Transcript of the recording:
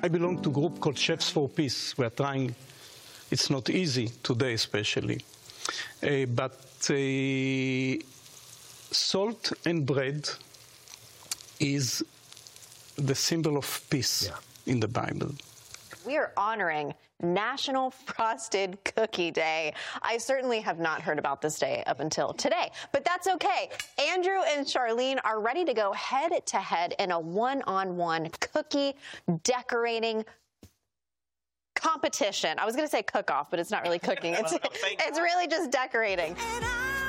I belong to a group called Chefs for Peace. We are trying, it's not easy today especially, but salt and bread is the symbol of peace in the Bible. We are honoring National Frosted Cookie Day. I certainly have not heard about this day up until today, but that's okay. Andrew and Charlene are ready to go head-to-head in a one-on-one cookie decorating competition. I was going to say cook-off, but it's not really cooking. It's really just decorating.